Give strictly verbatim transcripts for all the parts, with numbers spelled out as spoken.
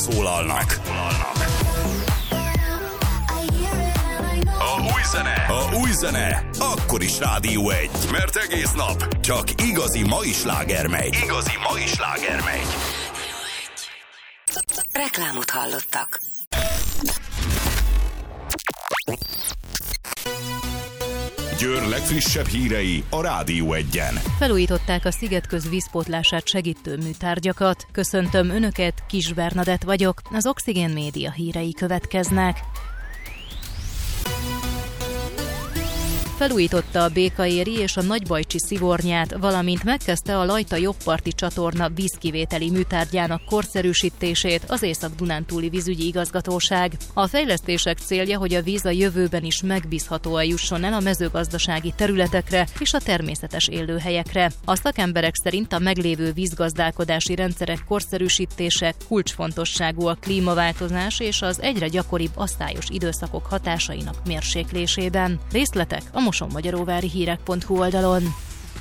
megszólalnak. A új zene, a új zene, akkor is Rádió egy, mert egész nap csak igazi mai sláger megy. Igazi mai sláger megy. Reklámot hallottak. Győr legfrissebb hírei a Rádió egyen. Felújították a Szigetköz vízpótlását segítő műtárgyakat. Köszöntöm Önöket, Kis Bernadett vagyok, az Oxigén Média hírei következnek. Felújította a Békaéri és a Nagybajcsi szivornyát, valamint megkezdte a Lajta jobbparti csatorna vízkivételi műtárgyának korszerűsítését az Észak-Dunántúli vízügyi igazgatóság. A fejlesztések célja, hogy a víz a jövőben is megbízhatóan jusson el a mezőgazdasági területekre és a természetes élőhelyekre. A szakemberek szerint a meglévő vízgazdálkodási rendszerek korszerűsítése kulcsfontosságú a klímaváltozás és az egyre gyakoribb asztályos időszakok hatásainak mérséklésében. Részletek a mosonmagyaróvári hírek pont hu oldalon.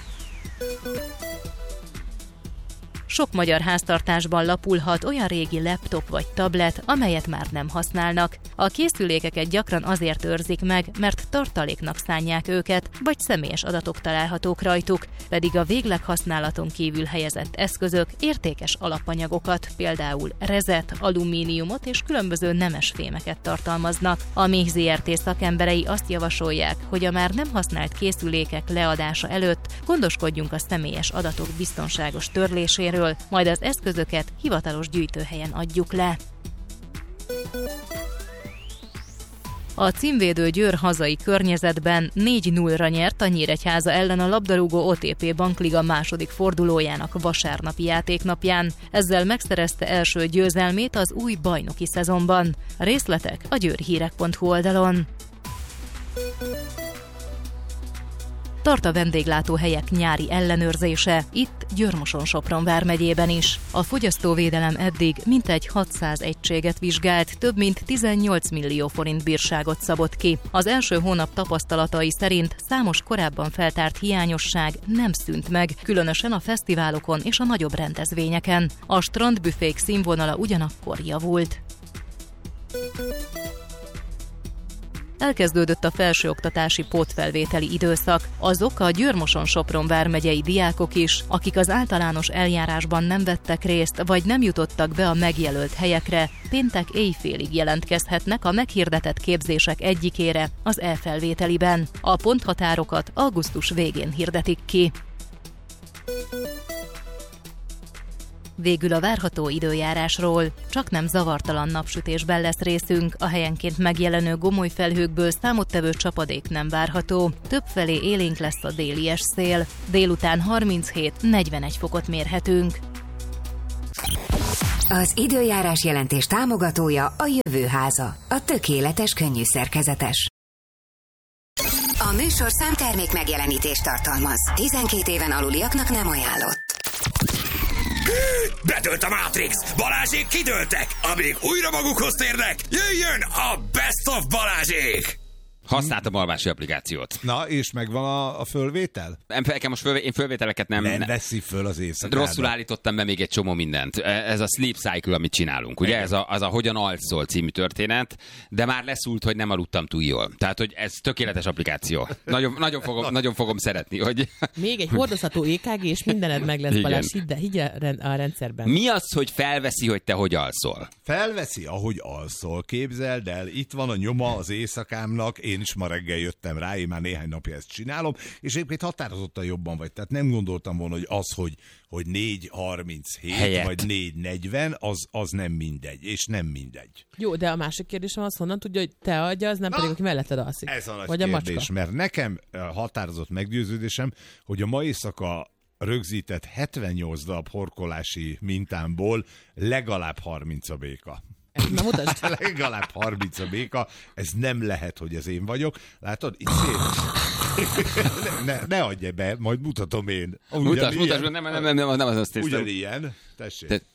Sok magyar háztartásban lapulhat olyan régi laptop vagy tablet, amelyet már nem használnak. A készülékeket gyakran azért őrzik meg, mert tartaléknak szánják őket, vagy személyes adatok találhatók rajtuk, pedig a végleg használaton kívül helyezett eszközök értékes alapanyagokat, például rezet, alumíniumot és különböző nemes fémeket tartalmaznak. A MÉH zé er té szakemberei azt javasolják, hogy a már nem használt készülékek leadása előtt gondoskodjunk a személyes adatok biztonságos törléséről, majd az eszközöket hivatalos gyűjtőhelyen adjuk le. A címvédő Győr hazai környezetben négy nullra nyert a Nyíregyháza ellen a labdarúgó o té pé Bankliga második fordulójának vasárnapi játéknapján. Ezzel megszerezte első győzelmét az új bajnoki szezonban. Részletek a győrhírek pont hu oldalon. Tart a vendéglátóhelyek nyári ellenőrzése, itt Győr-Moson-Sopron vármegyében is. A fogyasztóvédelem eddig mintegy hatszáz egységet vizsgált, több mint tizennyolc millió forint bírságot szabott ki. Az első hónap tapasztalatai szerint számos korábban feltárt hiányosság nem szűnt meg, különösen a fesztiválokon és a nagyobb rendezvényeken. A strandbüfék színvonala ugyanakkor javult. Elkezdődött a felsőoktatási pótfelvételi időszak. Azok a Győr-Moson-Sopron vármegyei diákok is, akik az általános eljárásban nem vettek részt, vagy nem jutottak be a megjelölt helyekre, péntek éjfélig jelentkezhetnek a meghirdetett képzések egyikére, az e-felvételiben. A ponthatárokat augusztus végén hirdetik ki. Végül a várható időjárásról. Csaknem zavartalan napsütésben lesz részünk, a helyenként megjelenő gomoly felhőkből számottevő csapadék nem várható. Többfelé élénk lesz a délies szél. Délután harminchét negyvenegy fokot mérhetünk. Az időjárás jelentés támogatója a Jövőháza, a tökéletes könnyű szerkezetes. A műsorszám termék megjelenítést tartalmaz. tizenkét éven aluliaknak nem ajánlott. Bedőlt a Matrix! Balázsék kidőltek! Amíg újra magukhoz térnek, jöjjön a Best of Balázsék! Használtam alvási applikációt. Na, és megvan a, a fölvétel? Nem, nekem most fölvé, én fölvételeket nem... Nem veszi föl az éjszakában. Rosszul állítottam be még egy csomó mindent. Ez a Sleep Cycle, amit csinálunk, ugye? Ez a, az a Hogyan alszol című történet, de már leszúlt, hogy nem aludtam túl jól. Tehát, hogy ez tökéletes applikáció. Nagyon, nagyon, fogom, nagyon fogom szeretni, hogy... Még egy hordozható é ká gé, és mindened meg lesz, Balázs, hidd, hidd a rendszerben. Mi az, hogy felveszi, hogy te hogy alszol? Felveszi, ahogy alszol. Képzeld el, itt van a nyoma az éjszakámnak, én is ma reggel jöttem rá, én már néhány napja ezt csinálom, és egyébként határozottan jobban vagy. Tehát nem gondoltam volna, hogy az, hogy, hogy négy harminchét helyett, vagy négy negyven, az, az nem mindegy, és nem mindegy. Jó, de a másik kérdésem az, honnan tudja, hogy te adja, az nem Na, pedig, aki melletted alszik. Ez a nagy vagy kérdés, a macska. Mert nekem határozott meggyőződésem, hogy a ma éjszaka rögzített hetvennyolc darab horkolási mintámból legalább harminc a béka. Na mutasd. Legalább harminc a béka, ez nem lehet, hogy ez én vagyok. Látod? Itt szép. ne, ne, ne adj be, majd mutatom én. Mutasd, mutasd, nem, nem, nem, nem, nem az azt hiszem. Ugyanilyen, tessék. Te...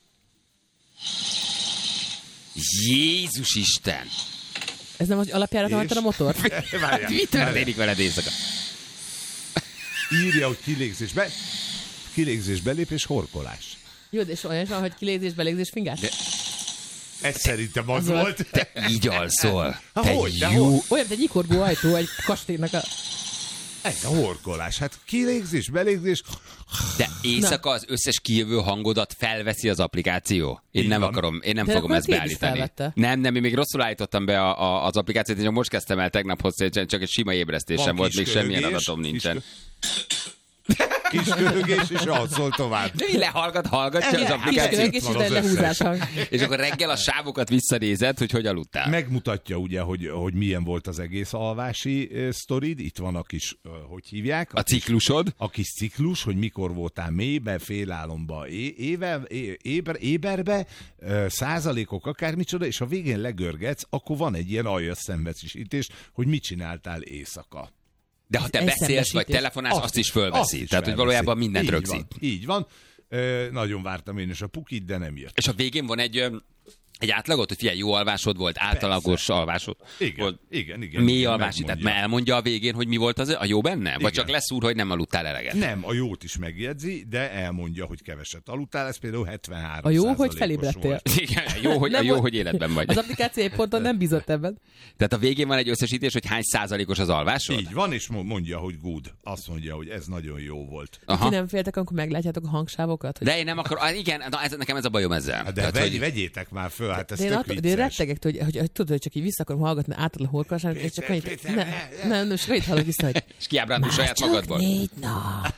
Jézus Isten! Ez nem az alapjáraton hagytad a motor? Mi történik veled éjszaka? Írja, hogy kilégzésbe, kilégzés belépés, horkolás. Jó, de és olyan is van, hogy kilégzés, belégzés, fingás? De... Ez szerintem az, az volt. Te így alszol. Ha, Te hogy, de jó. hogy? Olyan, mint egy nyikorgó ajtó, egy kastélynak a... Ez a horkolás. Hát kilégzés, belégzés. De éjszaka az összes kijövő hangodat felveszi az applikáció. Én Így nem van. akarom, én nem De fogom akkor ezt téged is beállítani. felvette. Nem, nem, én még rosszul állítottam be a, a, az applikációt, én csak most kezdtem el tegnaphoz, csak egy sima ébresztésem Van volt, kis még semmilyen köhögés, adatom nincsen. Kis köhögés, és alszol tovább. De így lehallgat, hallgatja az Kis applikációt, köhögés, és van az egy lehúzás hang. és akkor reggel a sávokat visszanézed, hogy hogy aludtál. Megmutatja ugye, hogy, hogy milyen volt az egész alvási uh, sztorid. Itt van a kis, uh, hogy hívják? A ciklusod. A kis ciklus, hogy mikor voltál mélybe, félálomba, é- éve, é- éber, éberbe, uh, százalékok, akármicsoda, és a végén legörgetsz, akkor van egy ilyen aljas szembesítés, hogy mit csináltál éjszaka. De ha te Egy beszélsz, vagy szembesítés. telefonálsz, azt, azt is azt fölveszi. is Tehát, hogy felveszi. valójában mindent így rögzít. Van, így van. Ö, nagyon vártam én is a pukit, de nem jött. És a végén van egy, ö, egy átlagot, hogy figyelj, jó alvásod volt, általagos Persze. alvásod Igen, volt. igen, igen. Mély igen, alvási, tehát megmondja. elmondja a végén, hogy mi volt az, a jó benne? Vagy Igen. csak leszúr, hogy nem aludtál eleget? Nem, a jót is megjegyzi, de elmondja, hogy keveset aludtál, ez például hetvenhárom A jó, hogy százalékos felébredtél. volt. Igen, jó, hogy, a Nem jó, volt- hogy életben vagy. Az applikáció egy ponton nem bízott ebben. Tehát a végén van egy összesítés, hogy hány százalékos az alvásod? Így van, és mo- mondja, hogy good. Azt mondja, hogy ez nagyon jó volt. Aha. Ti nem féltek, amikor meglátjátok a hangsávokat? Hogy... De én nem akarom, ah, igen, na, ez, nekem ez a bajom ezzel. Hát de Tehát, vegy, hogy, vegyétek már föl, hát ez De én, tök att- de én vicces. rettegek, hogy, hogy, hogy, tudod, hogy csak így vissza akarom hallgatni átadni a horkolását, és csak annyit, Péter, ne, Péter, nem, nem, és annyit hallok vissza, hogy és kiábrándul már saját csak magadból. négy nap.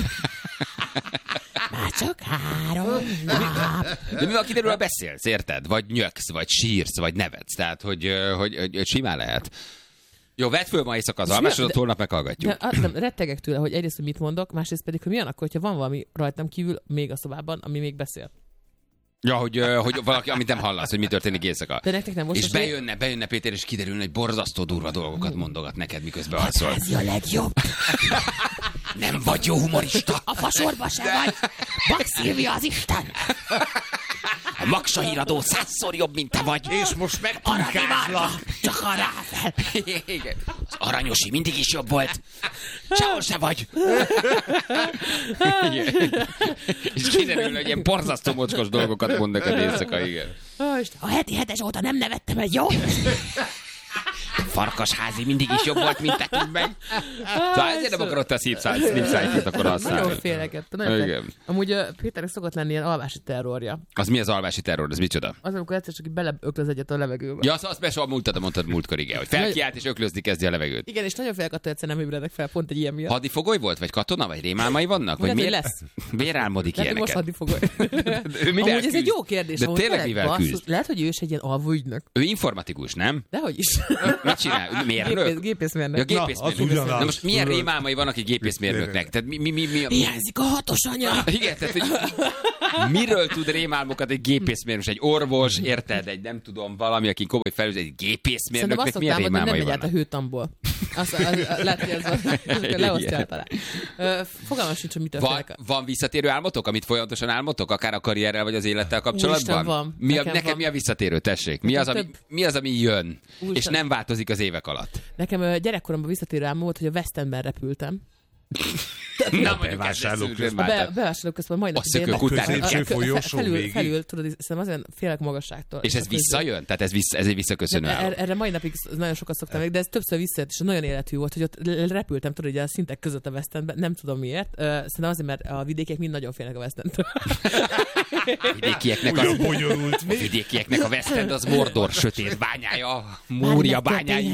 Már csak három nap. De mivel kiderül, beszélsz, érted? Vagy nyöksz, vagy sírsz, vagy nevetsz. Tehát, hogy, ö, hogy, hogy, hogy simán lehet. Jó, vedd föl ma éjszaka az És alvásodat, mi- holnap De, meghallgatjuk. ah, nem, rettegek tőle, hogy egyrészt, hogy mit mondok, másrészt pedig, hogy mi akkor, hogyha van valami rajtam kívül még a szobában, ami még beszél. Ja, hogy, ö, hogy valaki, amit nem hallasz, hogy mi történik éjszaka. De nektek nem most És esély- bejönne, bejönne Péter, és kiderülne, hogy borzasztó durva dolgokat mondogat neked, miközben alszol. Ez a legjobb. Nem vagy jó humorista. A fasorba se vagy. Bak Szilvia az Isten. A Maksa híradó százszor jobb, mint te vagy. És most meg Arra imádlak, csak arra fel. Igen. Az Aranyosi mindig is jobb volt. Sehol se vagy. Igen. És kiderül, hogy ilyen borzasztó mocskos dolgokat mond neked éjszaka, igen. A heti hetes óta nem nevettem egy jó. Farkasházi mindig is jobb volt, mint nekünk meg. Szóval ezért nem akarod te a Sleep-Cycle-t akkor Nagyon használni. félek ettől. Nagyon Igen. félek. Amúgy uh, Péternek szokott lenni ilyen alvási terrorja. Az mi az alvási terror? Ez micsoda? Az, amikor egyszer csak így beleöklöz egyet a levegőbe. Ja, azt, azt be soha múltad, mondtad múltkor, igen, hogy felkiált és öklözni kezdi a levegőt. Igen, és nagyon félek attól, hogy egyszer nem ébredek fel, pont egy ilyen miatt. Hadifogoly volt, vagy katona, vagy rémálmai vannak? Vagy Lehet, hogy miért, lesz. miért álmodik Lehet, hogy most ilyeneket? hadifogoly. Ő mivel Amúgy ez egy küzd? jó kérdés. De amúgy tényleg mivel basszus, küzd? Lehet, hogy ő is egy ilyen alvóügynök. Ő informatikus, nem? Dehogy is. Mit csinál? Ő Gépész, mérnök? Ja, gépészmérnök. Na, az gépészmérnök. ugyanaz. Na most milyen Tudod. rémálmai vannak egy gépészmérnöknek? Tehát mi, mi, mi, mi, mi, Hiányzik a hatos anya. igen, tehát, hogy miről tud rémálmokat egy gépészmérnök, egy orvos, érted, egy nem tudom, valami, aki komoly felügy, egy Szerintem gépészmérnöknek azt milyen szoktam mondani, hogy rémálmai nem megy át a vannak? hőtamból. Azt, az, az, lehet, hogy ez van. Leosztja Igen. általán. Ö, Fogalmam sincs, hogy mitől Van, félek. van visszatérő álmotok, amit folyamatosan álmotok, akár a karrierrel vagy az élettel kapcsolatban? Úristen, van. Mi a, Nekem neked van. mi a visszatérő, tessék? Mi Nekem az, ami, több. mi az, ami jön, Úristen. és nem változik az évek alatt? Nekem ö, gyerekkoromban visszatérő álmom volt, hogy a West Endben repültem. Na, bevásárlóközpont. A be, bevásárlóközpontban majdnem A szökők után középső nem kell. folyosó felül, végig. felül, tudod, szerintem azért félek magasságtól. És ez a közül. visszajön? Tehát ez, vissza, ez egy visszaköszönő Nem, álom. erre, erre mai napig nagyon sokat szoktam meg, de ez többször visszajött, és nagyon életű volt, hogy ott repültem, tudod, ugye a szintek között a West Endben, nem tudom miért. Uh, szerintem azért, mert a vidékiek mind nagyon félnek a West Endtől. A vidékieknek, Olyan az, bonyolult. a vidékieknek a West End az Mordor sötét bányája, Múria bányái.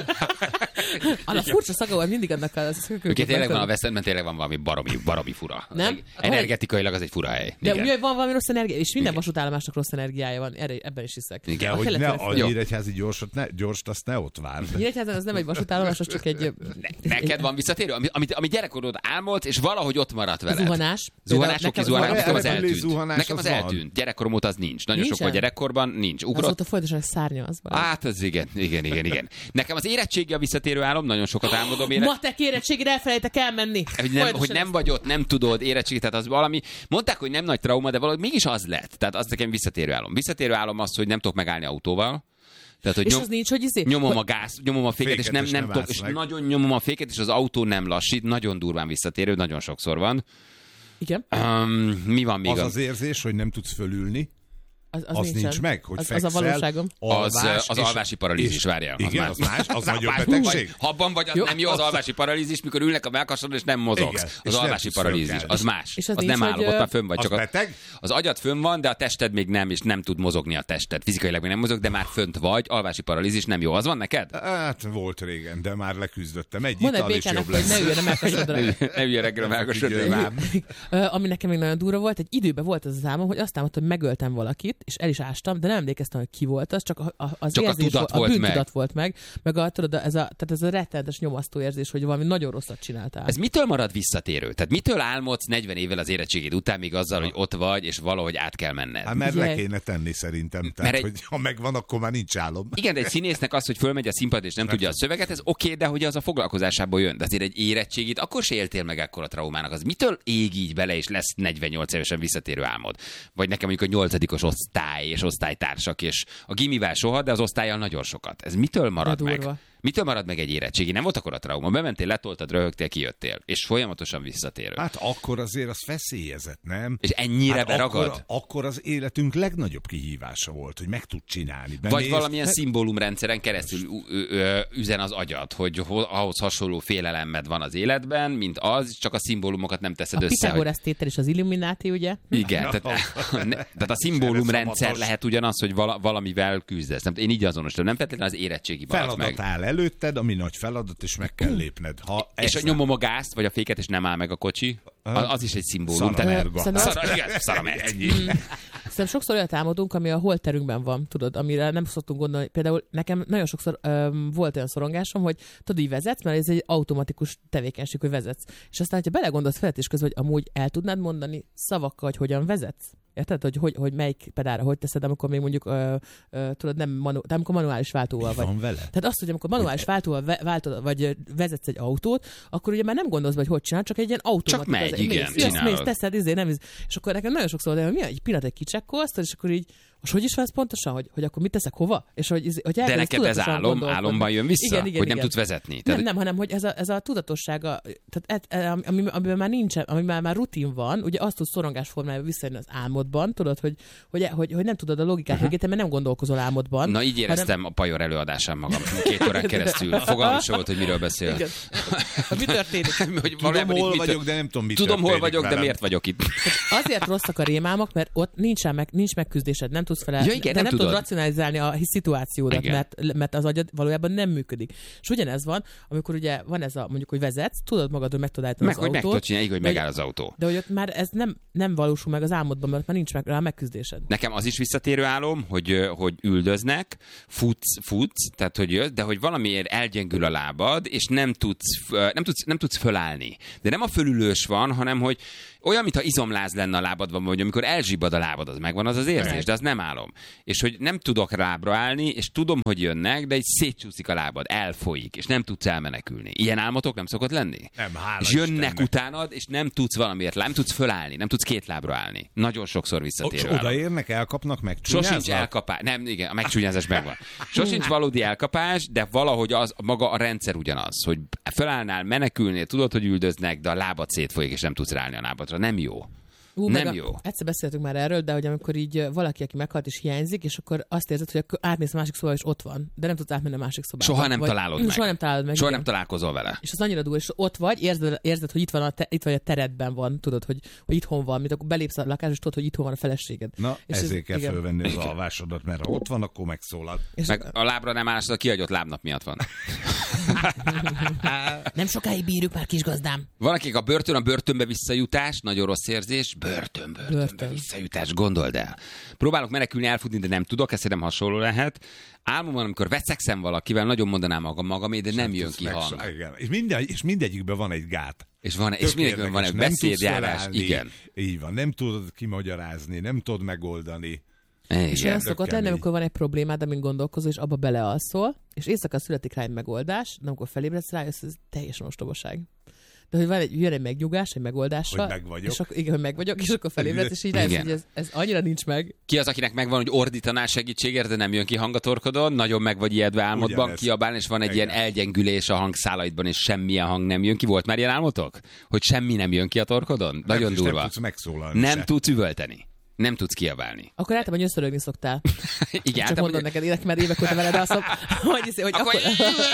Annak furcsa szaga volt mindig annak a szökőknek. Ugye tényleg van a West Endben, tényleg van valami baromi, baromi fura. Nem? Energetikailag az egy fura hely. De Igen. ugye van valami rossz energia, és minden vasútállomásnak rossz energiája van, erre, ebben is hiszek. Igen, A Hogy ne keleti- a nyíregyházi gyorsat, ne, gyors, azt ne ott várd. Nyíregyházan az nem egy vasútállomás, az csak egy... Ne, neked van visszatérő, ami, amit, amit gyerekkorod álmodt, és valahogy ott maradt veled. Zuhanás. Zuhanás, Nekem oki zuhanás, zuhanás- nekem az repülés eltűnt. zuhanás Nekem az az van. eltűnt. Gyerekkorom óta az nincs. Nagyon sok Nincsen? volt gyerekkorban, nincs. Ugrott. Azóta folyamatosan egy szárnya az van. Hát az igen, igen, igen, igen. Nekem az érettségi a visszatérő álom, nagyon sokat álmodom ére... Matek érettségére elfelejtek elmenni. Hogy nem, hogy nem vagy ott, nem tudod, érettségi, tehát az valami. Mondták, hogy nem nagy trauma, de valahogy mégis az lett. Tehát az nekem visszatérő álom. Visszatérő álom az, hogy nem tudok megállni autóval. Tehát, hogy És nyom, az nincs, hogy izé... nyomom hogy- a gáz, nyomom a féket, Féket, és nem, és nem nem tudok, állsz és meg. nagyon nyomom a féket, és az autó nem lassít, nagyon durván visszatérő, nagyon sokszor van. Igen. Um, mi van még? Az a- az érzés, hogy nem tudsz fölülni. Az, az, az nincsen. nincs meg, hogy az, fekszel, az a valóságom. alvás, az, az alvási paralízis, várjál. Az igen, más. az más, az Na, nagyobb más, betegség. Vagy, habban vagy, az jó, nem jó az az- alvási paralízis, mikor ülnek a mellkason és nem mozogsz. Igen, Az és nem alvási tudsz paralízis, fölkelni. az más. És az az nincs, nem hogy, állapotban fönn vagy. az Csak a, beteg? az agyad fönn van, de a tested még nem, és nem tud mozogni a tested. Fizikailag még nem mozog, de már fönt vagy. Alvási paralízis nem jó. Az van neked? Hát volt régen, de már leküzdöttem. Egy Mondd egy ital és békának, jobb hogy ne lesz. üljön a melkasodra. Ne üljön reggel a mellkasodra. Figyelj. Ö, Ami nekem még nagyon durva volt, egy időben volt az az álmom, hogy azt álmodtam, hogy megöltem valakit, és el is ástam, de nem emlékeztem, hogy ki volt az, csak a, a, az Csak a érzés tudat volt, volt a bűntudat meg. volt meg, meg a, tudod, ez a, tehát ez a rettenetes nyomasztó érzés, hogy valami nagyon rosszat csináltál. Ez mitől marad visszatérő? Tehát mitől álmodsz negyven évvel az érettségéd után még azzal, hogy ott vagy, és valahogy át kell menned? Hát mert Ugye? le kéne tenni szerintem. Tehát, egy- hogy ha megvan, akkor már nincs álom. Igen, de egy színésznek az, hogy fölmegy a színpad és nem tudja a szöveget, ez oké, de hogy az a foglalkozásából jön. De azért egy érettségit, akkor se éltél meg ekkora traumának. Az mitől ég így bele, és lesz negyvennyolc évesen visszatérő álmod? Vagy nekem mondjuk a nyolcadikos osztály és osztálytársak, és a gimivel soha, de az osztállyal nagyon sokat. Ez mitől marad De meg? durva. Mitől marad meg egy érettségi? Nem volt akkor a trauma. Bementél, letoltad, röhögtél, kijöttél. És folyamatosan visszatérő. Hát akkor azért az feszélyezett, nem? És ennyire hát beragad? Akkor, akkor az életünk legnagyobb kihívása volt, hogy meg tud csinálni. Vagy Bemész- valamilyen szimbólumrendszeren keresztül ü- ü- ü- üzen az agyad, hogy ho- ahhoz hasonló félelemed van az életben, mint az, csak a szimbólumokat nem teszed A össze. Hogy... Pitagorasz tétel és az Illuminati, ugye? Igen, Na. tehát, ne, tehát a szimbólumrendszer Szamatos. lehet ugyanaz, hogy vala, valamivel küzdesz. Nem, én így azonosítom, nem feltétlenül az érettségi marad Feladat meg. áll előtted, ami nagy feladat, és meg kell lépned. Ha És a ezt nyomom a gázt, vagy a féket, és nem áll meg a kocsi, az, az is egy szimbólum. Szaramerga. Tehát, Szerintem szara, igen, szaramerga. Szerintem sokszor olyat álmodunk, ami a holterünkben van, tudod, amire nem szoktunk gondolni. Például nekem nagyon sokszor öm, volt olyan szorongásom, hogy tudod, így vezetsz, mert ez egy automatikus tevékenység, hogy vezetsz. És aztán, ha belegondolsz felett közben, hogy amúgy el tudnád mondani szavakkal, hogy hogyan vezetsz? Érted, hogy, hogy, hogy melyik pedálra hogy teszed, amikor még mondjuk, ö, ö, tudod, nem manu- de amikor manuális váltóval vagy. van vele? Tehát azt, hogy amikor manuális váltóval ve- váltod, vagy ö, vezetsz egy autót, akkor ugye már nem gondolsz, hogy hogy csinál, csak egy ilyen automatik. megy, az- igen, mész, jössz, csinálod. mész, teszed, izé, nem, izé. És akkor nekem nagyon sokszor, de mi egy pillanat egy kicsekkolsz, és akkor így, most hogy is van ez pontosan, hogy, hogy akkor mit teszek hova? És hogy, izé- hogy De elkezdesz neked ez tudatosan álom, gondolkodni. álomban jön vissza, Igen, igen, hogy nem igen. tudsz vezetni. Nem, Tehát, nem, hanem hogy ez a, ez a tudatossága, tehát ez, ami, amiben már nincsen, amiben már rutin van, ugye azt tudsz szorongás formájában visszajönni az álmodban, tudod, hogy, hogy, hogy, hogy nem tudod a logikát uh-huh. végíteni, mert nem gondolkozol álmodban. na így éreztem hanem... a Pajor előadásán magam két órán keresztül. Fogalmam sem volt, hogy miről beszél. Igen. Hogy mi történik? Hogy Tudom, valójában itt hol mit- vagyok, de nem tudom, mit Tudom, hol történik vagyok, de velem. miért vagyok itt? Azért rosszak a rémálmok, mert ott nincs, meg, nincs megküzdésed, nem tudsz felel, Ja, igen, de nem nem, tudod. tudod racionalizálni a szituációdat, Igen. mert, mert az agyad valójában nem működik. És ugyanez van, amikor ugye van ez a, mondjuk, hogy vezetsz, tudod magadról, meg tudod állítani Meg, az hogy meg autót, tudod csinálni, így, hogy de hogy- megáll az autó. de hogy ott már ez nem, nem valósul meg az álmodban, mert már nincs meg rá a megküzdésed. Nekem az is visszatérő álom, hogy, ö, hogy üldöznek, futsz, futsz, tehát hogy jössz, de hogy valamiért elgyengül a lábad, és nem tudsz, ö, nem tudsz, nem tudsz fölállni. De nem a fölülős van, hanem hogy olyan, mintha izomláz lenne a lábadban, vagy amikor elzsibbad a lábad, az megvan az az érzés, de az nem álom. És hogy nem tudok lábra állni, és tudom, hogy jönnek, de így szétcsúszik a lábad, elfolyik, és nem tudsz elmenekülni. Ilyen álmotok nem szokott lenni? Nem, hála És jönnek Istennek. utánad, és nem tudsz valamiért, nem tudsz fölállni, nem tudsz két lábra állni. Nagyon sokszor És visszatérő álom. odaérnek, elkapnak, megcsúnyáznak? Sosincs elkapás. Nem, igen, a megcsúnyázás megvan. Sosincs valódi elkapás, de valahogy az maga a rendszer ugyanaz, hogy felállnál, menekülnél, tudod, hogy üldöznek, de a lábad szétfolyik, és nem tudsz ráállni a lábadra. Nem jó. Ú, Nem meg a, jó. Egyszer beszéltünk már erről, de hogy amikor így ö, valaki, aki meghalt és hiányzik, és akkor azt érzed, hogy akkor átmész a másik szobába, és ott van, de nem tudsz átmenni a másik szobába. Soha nem vagy, találod Mm, meg. Soha nem találod meg. Soha igen. nem találkozol vele. És az annyira durva, és ott vagy, érzed, érzed hogy itt van a, te, itt vagy a teredben van, tudod, hogy, hogy itthon van, mint akkor belépsz a lakásba, és tudod, hogy itthon van a feleséged. Na, És ez- ezért kell igen. fölvenni az alvásodat, mert ha ott van, akkor megszólal. És Meg a lábra nem állsz, a kihagyott lábnap miatt van. nem sokáig bírjuk már, kis gazdám. Van, akik a börtön, a börtönbe visszajutás, nagyon rossz érzés, börtön, börtönbe Börtön. visszajutás, gondold el. Próbálok menekülni, elfutni, de nem tudok, ez nem hasonló lehet. Álmomban, amikor veszekszem valakivel, nagyon mondanám magam magamé, de nem jön ki Meg- hang. Igen. És, minden, és mindegyikben van egy gát. És, van, és Tök mindenkiben van egy érdekes, nem tudsz beszédjárás, felállni. igen. Így van, nem tudod kimagyarázni, nem tudod megoldani. És Igen. olyan tök szokott lenni, kemény. amikor van egy problémád, amin gondolkozol, és abba belealszol, és éjszaka születik rá egy megoldás, de amikor felébredsz rá, ez teljesen ostobaság. De hogy van egy, jön egy megnyugás, egy megoldással. Hogy meg vagyok. És akkor, igen, hogy meg vagyok, és akkor felébredsz, és így rájössz, Igen. hogy ez, ez annyira nincs meg. Ki az, akinek megvan, hogy ordítanál segítségért, de nem jön ki hang a torkodon, nagyon meg vagy ijedve álmodban, Ugyanez. kiabálni, és van egy Igen. ilyen elgyengülés a hangszálaidban, és semmilyen hang nem jön ki. Volt már ilyen álmotok? Hogy semmi nem jön ki a torkodon? Nagyon és durva. Nem tudsz megszólalni Nem se. tudsz üvölteni. Nem tudsz kiabálni. Akkor általában nyöszörögni szoktál. Igen, csak mondom neked, élek, mert évek óta veled alszom, hogy, hogy akkor... akkor...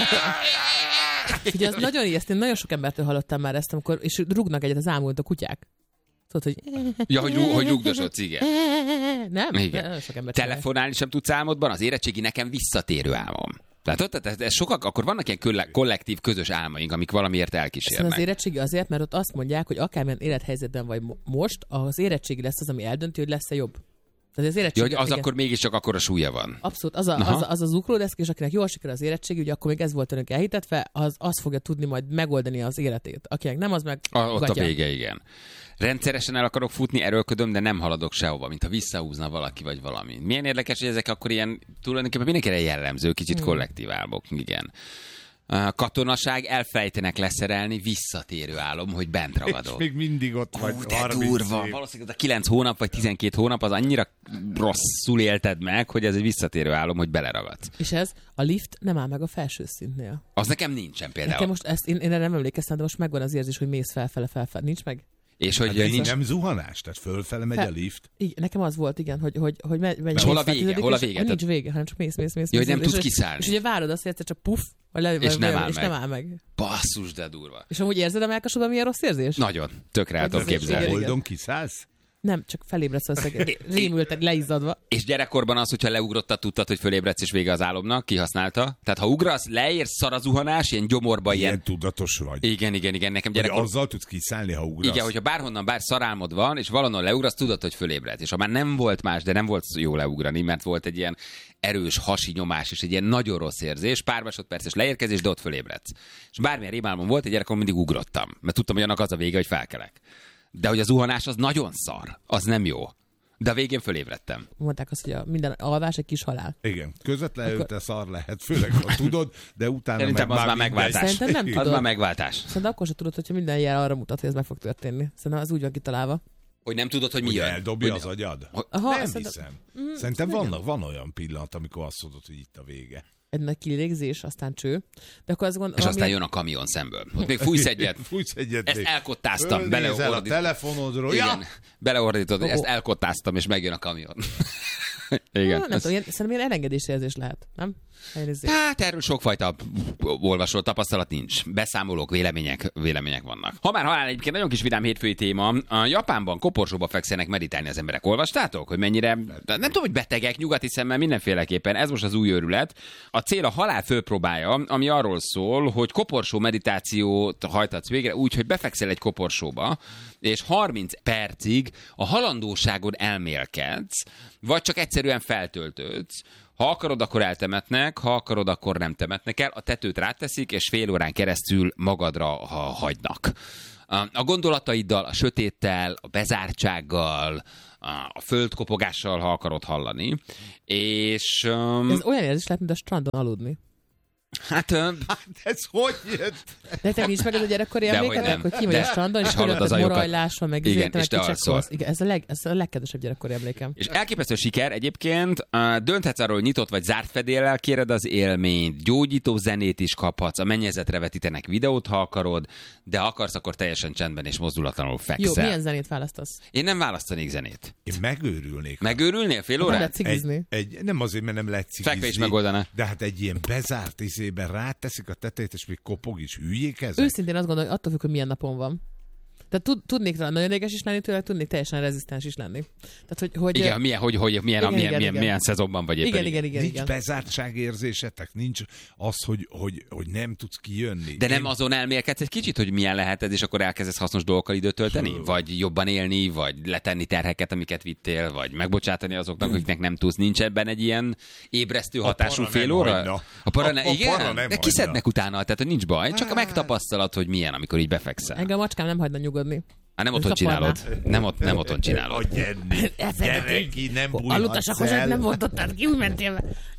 Ugye az nagyon ijesztő, nagyon sok embertől hallottam már ezt, amikor, és rúgnak egyet az ámult a kutyák. Tudod, hogy... Ja, hogy, hogy rúgdosodsz, igen. Nem? Igen. Nagyon sok ember Telefonálni sem tudsz álmodban, az érettségi nekem visszatérő álmom. Tehát ott, tehát ez sokak, akkor vannak ilyen kollektív, közös álmaink, amik valamiért elkísérnek. Szóval az érettségi azért, mert ott azt mondják, hogy akármilyen élethelyzetben vagy most, az érettségi lesz az, ami eldönti, hogy lesz-e jobb. Tehát az érettségi, ja, hogy az igen, akkor mégiscsak akkora súlya van. Abszolút. Az a, az, az, az ugródeszk, és akinek jól sikerül az érettségi, ugye akkor még ez volt önök elhitetve, az, az fogja tudni majd megoldani az életét. Akinek nem, az meg a, Ott gatya. A vége, igen. Rendszeresen el akarok futni, erőlködöm, de nem haladok sehova, mintha visszahúzna valaki vagy valami. Milyen érdekes, hogy ezek akkor ilyen tulajdonképpen mindenkire jellemző, kicsit hmm. kollektív álmok, igen. A katonaság, elfejtenek leszerelni, visszatérő álom, hogy bent ragadok. És még mindig ott vagy. Hú, de durva. Valószínűleg a kilenc hónap vagy tizenkét hónap az annyira rosszul élted meg, hogy ez egy visszatérő álom, hogy beleragadsz. És ez a lift nem áll meg a felső szintnél. Az nekem nincsen például. Nekem most ezt, én, én erre nem emlékeztem, de most megvan az érzés, hogy mész felfele, felfele. Nincs meg? És hogy hát nincs... nem zuhanás, tehát fölfele megy Fe... a lift. Igen, nekem az volt, igen, hogy, hogy, hogy megy, megy hol a vége? Hol a vége? Nincs vége, hanem csak mész, mész, mész. Jó, hogy nem és, tudsz és, kiszállni. És ugye várod azt, hogy egyszer csak puff, vagy le, és, vagy, nem, áll és meg. nem áll meg. Basszus, de durva. És amúgy érzed a melkasodban milyen rossz érzés? Nagyon. Tökre el tudom képzelni. Oldon kiszállsz? Nem, csak felébredsz az szegény. Rémülted, leizzadva. És gyerekkorban az, hogyha leugrottad, tudtad, hogy fölébredsz és vége az álomnak, kihasználta. Tehát ha ugrasz, leérsz, szar a zuhanás, ilyen gyomorba, ilyen... Ilyen tudatos vagy. Igen, igen, igen, nekem Hogy gyerekkor... azzal tudsz kiszállni, ha ugrasz. Igen, hogyha bárhonnan bár szarálmod van, és valahol leugrasz, tudod, hogy fölébredsz. És ha már nem volt más, de nem volt jó leugrani, mert volt egy ilyen erős hasi nyomás, és egy ilyen nagyon rossz érzés, pár másodperces leérkezés, de ott fölébredsz. És bármilyen rémálmom volt, egy gyerekkorban mindig ugrottam, mert tudtam, hogy annak az a vége, hogy felkelek. De hogy a zuhanás az nagyon szar, az nem jó. De a végén fölébredtem. Mondták azt, hogy a minden alvás egy kis halál. Igen, közvetlenül Akkor... te szar lehet, főleg ha tudod, de utána Szerintem meg az már már megváltás. Szerintem nem tudod. Az már megváltás. Szerintem akkor sem tudod, hogyha minden jel arra mutat, hogy ez meg fog történni. Szerintem az úgy van kitalálva. Hogy nem tudod, hogy mi hogy jön. eldobja hogy... az agyad? Aha, nem szerintem... hiszem. Mm, Szerintem van, van olyan pillanat, amikor azt mondod, hogy itt a vége. Egy nagy kilégzés, aztán cső. De akkor azt gondol, és aztán ami... jön a kamion szemből. Ott még fújsz egyet. fújsz egyet. Ezt elkottáztam. Beleordít... a telefonodról. Igen. Ja! Beleordítod, Oh. ezt elkottáztam, és megjön a kamion. Igen. Nem, nem tudom, ilyen, szerintem ilyen elengedési érzés lehet, nem? Elnézzék. Hát erről sokfajta olvasó tapasztalat nincs. Beszámolók, vélemények, vélemények vannak. Ha már halál, egyébként nagyon kis vidám hétfői téma. A Japánban koporsóba fekszenek meditálni az emberek. Olvastátok, hogy mennyire, nem tudom, hogy betegek, nyugati szemmel mindenféleképpen. Ez most az új őrület. A cél a halál fölpróbája, ami arról szól, hogy koporsó meditációt hajtatsz végre úgy, hogy befekszel egy koporsóba, és harminc percig a halandóságon elmélkedsz, vagy csak egyszerűen feltöltődsz. Ha akarod, akkor eltemetnek, ha akarod, akkor nem temetnek el. A tetőt ráteszik, és fél órán keresztül magadra ha hagynak. A gondolataiddal, a sötéttel, a bezártsággal, a földkopogással, ha akarod hallani. És... Um, Ez olyan érzés lehet, mint a strandon aludni. Hát, uh, hát ez hogy jött? De te nincs meg ez a gyerekkori emlékedek, hogy ki vagy a strandon, és hallod az ajokat. morajláson, meg Igen, és te alszol. Igen, ez a, leg, ez a legkedvesebb gyerekkori emlékem. És elképesztő siker egyébként, dönthetsz arról, hogy nyitott vagy zárt fedéllel kéred az élményt, gyógyító zenét is kaphatsz, a mennyezetre vetítenek videót, ha akarod, de ha akarsz, akkor teljesen csendben és mozdulatlanul fekszel. Jó, milyen zenét választasz? Én nem választanék zenét. Én megőrülnék. Megőrülnél fél Nem órát? lehet cigizni. Egy, egy, nem azért, mert nem lehet cigizni. Fekve is megoldaná. De hát egy ilyen bezárt izében ráteszik a tetejét, és még kopog is, hülyék ezek. Őszintén azt gondolom, hogy attól függ, hogy milyen napon van. Tehát tud, tudnék nagyon érdekes is lenni tőle, tudnék teljesen rezisztens is lenni. Tehát, hogy, hogy, Igen, milyen, hogy, hogy, milyen, igen, milyen, igen, milyen, igen. milyen szezonban vagy éppen. igen, igen, igen, Nincs igen. bezártságérzésetek, nincs az, hogy, hogy, hogy nem tudsz kijönni. De nem Én... azon elmélkedsz egy kicsit, hogy milyen lehet ez, és akkor elkezdesz hasznos dolgokkal időt tölteni? Hő. Vagy jobban élni, vagy letenni terheket, amiket vittél, vagy megbocsátani azoknak, akiknek nem tudsz. Nincs ebben egy ilyen ébresztő hatású para fél nem óra? hagyna. A para, A- ne, a igen? para nem De hagyna. kiszednek utána, tehát hogy nincs baj, csak megtapasztalat, hogy milyen, amikor így befekszel. Engem a macskám nem hagyna nyugodni. Hát nem Ő otthon szaporná. csinálod. Nem, ott, nem otthon csinálod. A gyerni. Gyere ki, nem bújhatsz Aludtasak hozzá, el. nem voltottad ki, úgy mentél be.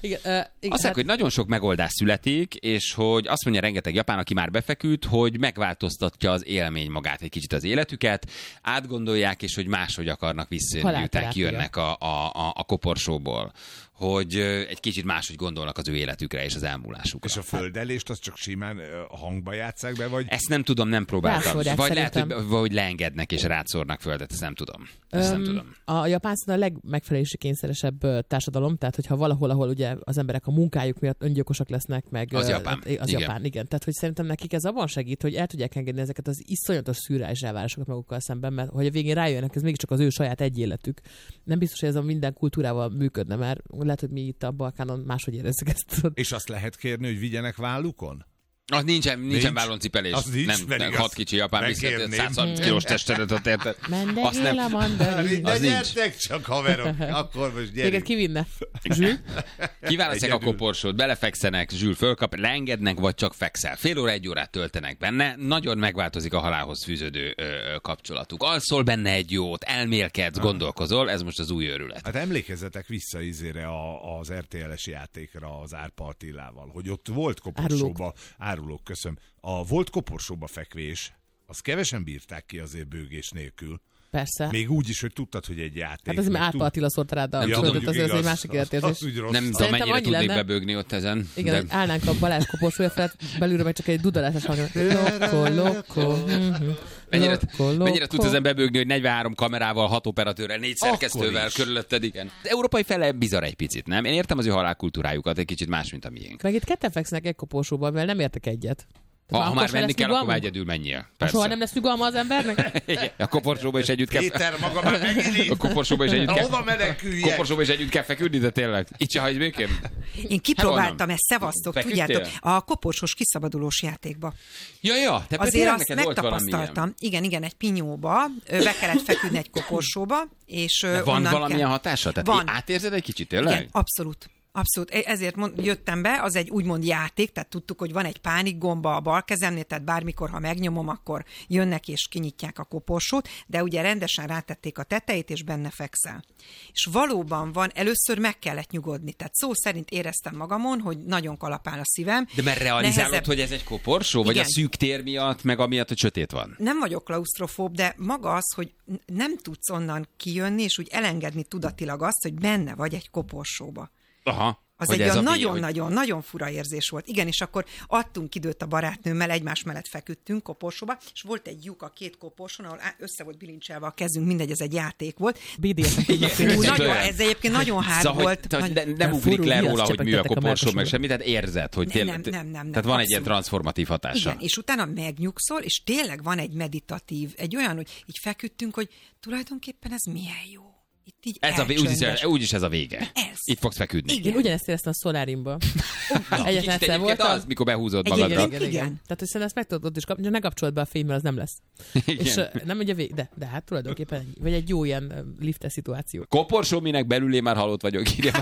Igen, uh, igen, azt mondják, hát... hogy nagyon sok megoldás születik, és hogy azt mondja rengeteg japán, aki már befeküdt, hogy megváltoztatja az élmény magát egy kicsit az életüket, átgondolják, és hogy máshogy akarnak visszajönni, miután kijönnek a, a, a, a koporsóból. Hogy egy kicsit máshogy gondolnak az ő életükre és az elmúlásukra. És a földelést azt csak simán hangba játsszák be, vagy? Ezt nem tudom, nem próbáltam. Rászórják, vagy szerintem. lehet, hogy, vagy leengednek és rátszórnak földet, ezt nem tudom. Ezt Öm, nem tudom. A Japán a legmegfelelési kényszeresebb társadalom, tehát hogyha valahol, ahol ugye az emberek a munkájuk miatt öngyilkosak lesznek, meg Az Japán. Az Igen. Japán, igen. Tehát hogy szerintem nekik ez abban segít, hogy el tudják engedni ezeket az iszonyatos szürreális elvárásokat magukkal szemben, mert hogy a végén rájönnek, ez mégiscsak az ő saját egy életük. Nem biztos, hogy ez a minden kultúrával működne, mert lehet, hogy mi itt a Balkánon máshogy érezzük ezt. És azt lehet kérni, hogy vigyenek vállukon? Az nincsen, nincsen Nincs. válloncipelés. Az nincs, nem, pedig nem azt hat kicsi japán viszont megkérném. százharminc kilós testedet ott érted. Azt Mendegél nem- a mandarin. Az nincs. Gyertek csak, haverok, akkor most Téged gyerünk. kivinne? Zsül? Kiválasztják a Egyedül. koporsót, belefekszenek, Zsül fölkap, leengednek, vagy csak fekszel. Fél óra, egy órát töltenek benne, nagyon megváltozik a halálhoz fűződő ö, ö, kapcsolatuk. Alszol benne egy jót, elmélkedsz, gondolkozol, ez most az új őrület. Hát emlékezzetek vissza izére a, az er té el-es játékra az Árpa Attilával, hogy ott volt koporsóba, árulók, köszönöm, a volt koporsóba fekvés, azt kevesen bírták ki azért bőgés nélkül. Persze. Még úgy is, hogy tudtad, hogy egy játék. Hát azért meg Árpa tud- Attila szórta rád a Nem Ja, tudom, földöt, mondjuk azért ez egy igaz. másik életérzés. Az úgy rossz. Nem tudom, Szerintem mennyire annyi tudnék lenne- bebőgni ott ezen. Igen, de... hogy állnánk a Balázs koporsója felett, belülről meg csak egy dudalásos hang. Loko, loko. mhm. Mennyire, Loko, loko. mennyire tudsz ezen bebőgni, hogy negyvenhárom kamerával, hat operatőrrel, négy Akkor szerkesztővel is. körülötted, igen. Az európai fele bizarr egy picit, nem? Én értem az ő halálkultúrájukat, egy kicsit más, mint a miénk. Meg itt ketten fekszenek egy koporsóban, mert nem értek egyet. Ha, ha már sem menni lesz kell, akkor nyugalmunk? már egyedül menjél. Ha Persze. soha nem lesz nyugalma az embernek? Igen, a koporsóba is együtt kell... Péter, maga már megint. A koporsóba is együtt kell... Hova meneküljek? Koporsóba is együtt kell feküdni, de tényleg. Itt se hagyj békén. Én kipróbáltam honnan? ezt, szevasztok, Feküdtél? tudjátok, a koporsós kiszabadulós játékba. Ja, ja, te Azért tényleg azt neked volt megtapasztaltam. valamilyen. Igen, igen, egy pinyóba, ö, be kellett feküdni egy koporsóba, és ö, De van onnan valamilyen kell... hatása? Tehát Van. átérzed egy kicsit, tényleg? Igen, abszolút. Abszolút. E- Ezért mond, jöttem be, az egy úgymond játék, tehát tudtuk, hogy van egy pánik gomba a bal kezemnél, tehát bármikor, ha megnyomom, akkor jönnek és kinyitják a koporsót, de ugye rendesen rátették a tetejét, és benne fekszel. És valóban van, először meg kellett nyugodni, tehát szó szerint éreztem magamon, hogy nagyon kalapál a szívem. De mert realizálod, Nehezebb- hogy ez egy koporsó? Vagy Igen. a szűk tér miatt, meg amiatt, hogy sötét van? Nem vagyok klausztrofób, de maga az, hogy n- nem tudsz onnan kijönni, és úgy elengedni tudatilag azt, hogy benne vagy egy koporsóba. Aha. Az hogy egy ez olyan a vé- hogy- nagyon-nagyon-nagyon fura érzés volt. Igen, és akkor adtunk időt a barátnőmmel, egymás mellett feküdtünk koporsóba, és volt egy lyuk a két koporson, ahol á- össze volt bilincselve a kezünk, mindegy, ez egy játék volt. bé dé es em tudnak Ú, félni. Kicsit nagyon, olyan. ez egyébként nagyon hár Szóval, volt. hogy, hogy Nagy- ne, nem Nem ugrik furul, le mi róla, azt hogy mű a csepegtek a koporsó, meg mellkasodra. semmi, tehát érzed, hogy Nem, tényleg... nem, nem, nem, nem, Tehát van egy ilyen abszolút. transformatív hatása. Igen, és utána megnyugszol, és tényleg van egy meditatív, egy olyan, hogy így feküdtünk, hogy tulajdonképpen ez milyen jó. Itt így Ez a, vé- úgyis, elcsöndes. úgyis ez a vége. Ez. Itt fogsz feküdni. Igen. Én ugyanezt éreztem a Solarimban. Egyetlen Kicsit egyszer egyébként voltam. az, mikor behúzod Egyébként magadra. igen. igen. Tehát, hogy szerintem ezt meg tudod ott is kapni, csak ne kapcsolod be a fény, mert az nem lesz. Igen. És ö, nem ugye vég, de, de hát tulajdonképpen egy, vagy egy jó ilyen ö, liftes szituáció. Koporsó, minek belül én már halott vagyok. Írja.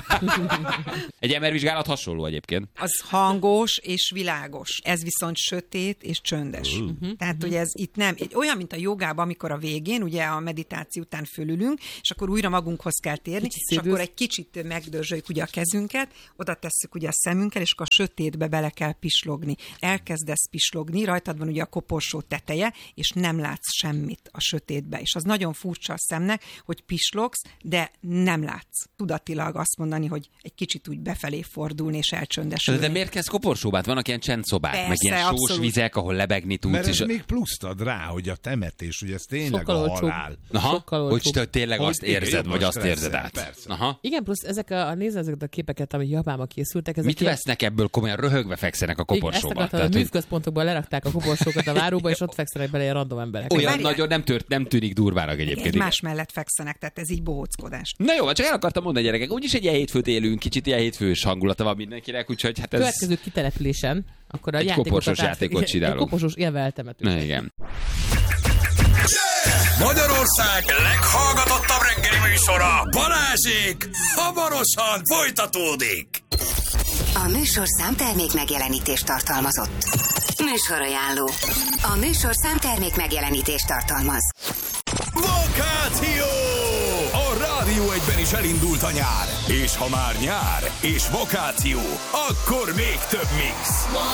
Egy em er vizsgálat hasonló egyébként. Az hangos és világos. Ez viszont sötét és csöndes. Uh-huh. Tehát, hogy ez itt nem, egy, olyan, mint a jogában, amikor a végén, ugye a meditáció után fölülünk, és akkor újra magunkhoz kell térni, Kicsit és akkor szédülsz. egy kicsit megdörzsöljük ugye a kezünket, oda tesszük ugye a szemünkkel, és akkor a sötétbe bele kell pislogni. Elkezdesz pislogni, rajtad van ugye a koporsó teteje, és nem látsz semmit a sötétbe. És az nagyon furcsa a szemnek, hogy pislogsz, de nem látsz. Tudatilag azt mondani, hogy egy kicsit úgy befelé fordulni és elcsöndesülni. De miért kezd koporsóbát? Vannak ilyen csendszobák, Persze, meg ilyen sós abszolút. vizek, ahol lebegni tudsz. Mert ez és... még pluszt ad rá, hogy a temetés, hogy ez tényleg Sokkal a olcsóbb. halál. Aha, sokkal hogy olcsóbb. te tényleg Hogy azt igen, érzed, jobban vagy azt stresszel, érzed át. persze. Aha. Igen, plusz ezek a, a nézd ezeket a képeket, amik Japánban készültek. Ezek Mit ilyen- vesznek ebből? Komolyan röhögve fekszenek a Igen, koporsóba. ezt akartam, Tehát, a hogy művközpontokban lerakták a koporsókat a váróba, és ott fekszenek bele ilyen random emberek. olyan Várjál. nagyon nem, tört, nem tűnik durvának egyébként. igen. Egymás mellett fekszenek, tehát ez így bohóckodás. Na jó, csak el akartam mondani, gyerekek, úgyis egy ilyen hétfőt élünk, kicsit ilyen hétfős hangulata van mindenkinek, úgyhogy hát ez... Következő kitelepülésen, akkor a Egy játékokat koporsós át- játékot egy csinálunk. koporsós élve eltemetünk. Na igen. Magyarország leghallgatottabb reggeli műsora, Balázsék, hamarosan folytatódik. A műsor számtermék megjelenítést tartalmazott. Műsorajánló. A műsor számtermék megjelenítést tartalmaz. Vakáció! A Rádió Rádió egyben is elindult a nyár. És ha már nyár és vakáció, akkor még több mix.